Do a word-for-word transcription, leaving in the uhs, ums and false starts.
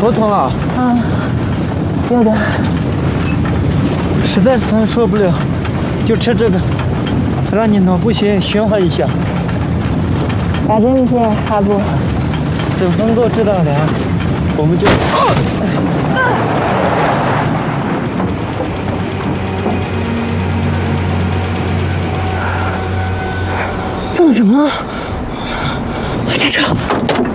头疼了。 啊，有点。 实在是疼受不了，就吃这个，让你脑部循循环一下。 打针一些，还不？ 等风度知道了，我们就。 撞到什么了？下车。